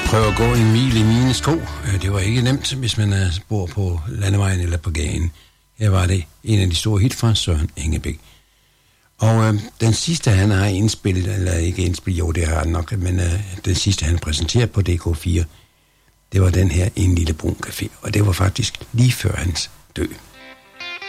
Prøv at gå en mil i mine sko. Det var ikke nemt, hvis man bor på landevejen eller på gaden. Her var det en af de store hit fra Søren Engebæk. Og den sidste, han har indspillet, eller ikke indspillet, jo, det har han nok, men den sidste, han præsenterede på DK4, det var den her En Lille Brun Café, og det var faktisk lige før hans død.